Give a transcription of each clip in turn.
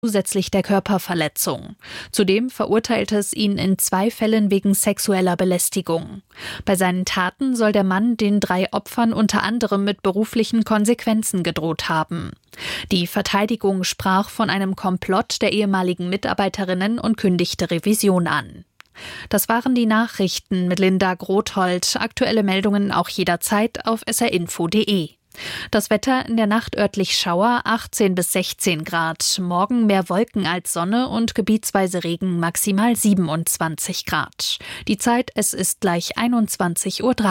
zusätzlich der Körperverletzung. Zudem verurteilte es ihn in 2 Fällen wegen sexueller Belästigung. Bei seinen Taten soll der Mann den 3 Opfern unter anderem mit beruflichen Konsequenzen gedroht haben. Die Verteidigung sprach von einem Komplott der ehemaligen Mitarbeiterinnen und kündigte Revision an. Das waren die Nachrichten mit Linda Grothold. Aktuelle Meldungen auch jederzeit auf srinfo.de. Das Wetter: in der Nacht örtlich Schauer, 18 bis 16 Grad. Morgen mehr Wolken als Sonne und gebietsweise Regen, maximal 27 Grad. Die Zeit: es ist gleich 21:03 Uhr.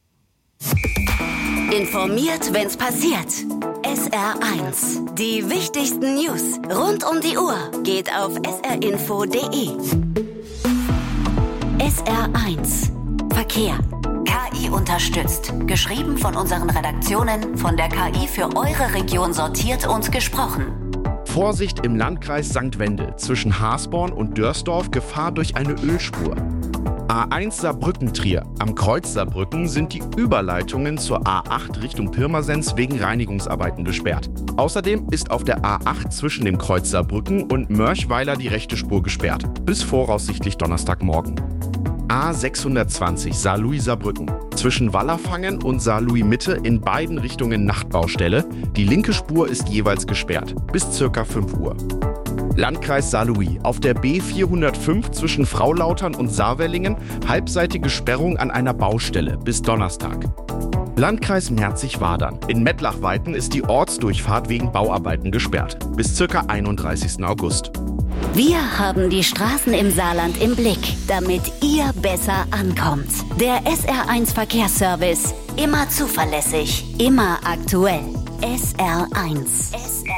Informiert, wenn's passiert. SR1. Die wichtigsten News rund um die Uhr geht auf srinfo.de. SR1 Verkehr. KI unterstützt. Geschrieben von unseren Redaktionen, von der KI für eure Region sortiert und gesprochen. Vorsicht im Landkreis St. Wendel. Zwischen Hasborn und Dörsdorf Gefahr durch eine Ölspur. A1 Saarbrücken-Trier. Am Kreuz Saarbrücken sind die Überleitungen zur A8 Richtung Pirmasens wegen Reinigungsarbeiten gesperrt. Außerdem ist auf der A8 zwischen dem Kreuz Saarbrücken und Mörchweiler die rechte Spur gesperrt. Bis voraussichtlich Donnerstagmorgen. A620 Saarlouis-Saarbrücken. Zwischen Wallerfangen und Saarlouis-Mitte in beiden Richtungen Nachtbaustelle. Die linke Spur ist jeweils gesperrt. Bis ca. 5 Uhr. Landkreis Saarlouis. Auf der B405 zwischen Fraulautern und Saarwellingen halbseitige Sperrung an einer Baustelle bis Donnerstag. Landkreis Merzig-Wadern. In Mettlachweiten ist die Ortsdurchfahrt wegen Bauarbeiten gesperrt. Bis ca. 31. August. Wir haben die Straßen im Saarland im Blick, damit ihr besser ankommt. Der SR1 Verkehrsservice. Immer zuverlässig, immer aktuell. SR1.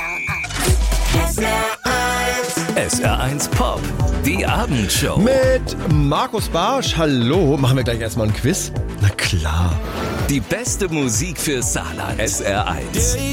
SR1 Pop, die Abendshow. Mit Markus Barsch. Hallo, machen wir gleich erstmal ein Quiz? Na klar. Die beste Musik für Saarland. SR1.